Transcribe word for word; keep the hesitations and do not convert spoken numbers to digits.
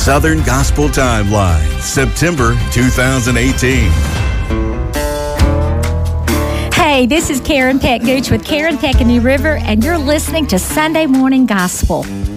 Southern Gospel Timeline, September two thousand eighteen. Hey, this is Karen Peck Gooch with Karen Peck and New River, and you're listening to Sunday Morning Gospel.